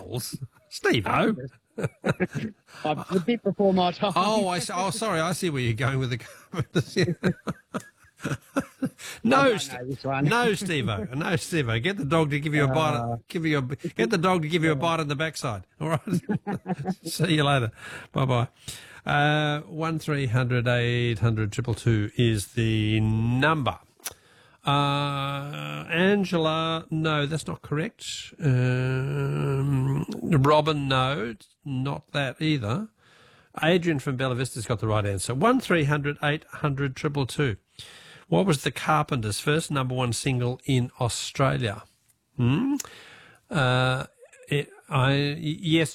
singles. Steve-O. I'm a bit before my time. Oh, sorry. I see where you're going with the No, no, Steve-O. No, Steve-O. Get the dog to give you a bite. Get the dog to give you a bite on the backside. All right. See you later. Bye-bye. 1300 800 222 is the number. Angela, no, that's not correct. Robin, no, not that either. Adrian from Bella Vista's got the right answer. 1300 800 222. What was the Carpenters' first number one single in Australia? Yes,